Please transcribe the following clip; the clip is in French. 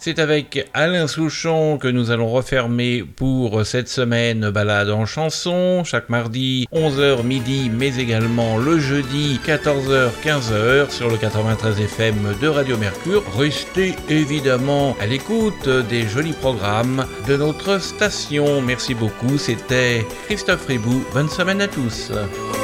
C'est avec Alain Souchon que nous allons refermer pour cette semaine balade en chanson, chaque mardi 11h midi, mais également le jeudi 14h 15h sur le 93 FM de Radio Mercure. Restez évidemment à l'écoute des jolis programmes de notre station. Merci beaucoup, c'était Christophe Ribou. Bonne semaine à tous.